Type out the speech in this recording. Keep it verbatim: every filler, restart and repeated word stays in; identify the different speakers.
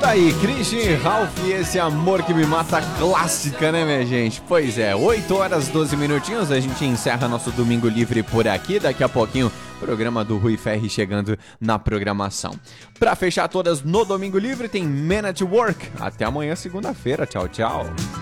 Speaker 1: aí, Christian Ralph e esse Amor que Me Mata clássica, né, minha gente? Pois é, oito horas, doze minutinhos, a gente encerra nosso Domingo Livre por aqui. Daqui a pouquinho, programa do Rui Ferri chegando na programação. Pra fechar todas no Domingo Livre, tem Man at Work. Até amanhã, segunda-feira. Tchau, tchau.